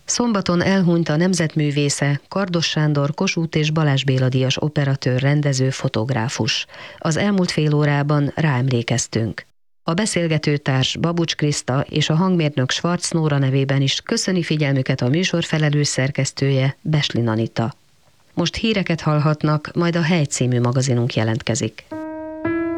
Szombaton elhunyt a nemzetművésze, Kardos Sándor Kossuth és Balázs Béla díjas operatőr, rendező, fotográfus. Az elmúlt fél órában ráemlékeztünk. A beszélgetőtárs Babucs Kriszta és a hangmérnök Schwarz Nóra nevében is köszöni figyelmüket a műsor felelős szerkesztője, Beslin Anita. Most híreket hallhatnak, majd a Hely című magazinunk jelentkezik.